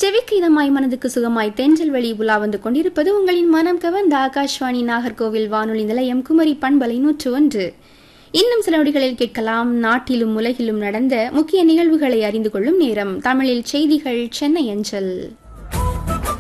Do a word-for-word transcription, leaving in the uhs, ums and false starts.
செவிக்கு இதமாய் மனதுக்கு சுகமாய் தென்றல் வழி உலா வந்து கொண்டிருப்பது உங்களின் மனம் கவர்ந்த ஆகாஷ்வாணி நாகர்கோவில் வானொலி நிலையம் குமரி பண்பலை நூற்று ஒன்று. இன்னும் சில நொடிகளில் கேட்கலாம் நாட்டிலும் உலகிலும் நடந்த முக்கிய நிகழ்வுகளை அறிந்து கொள்ளும் நேரம். தமிழில் செய்திகள் சென்னை அஞ்சல்.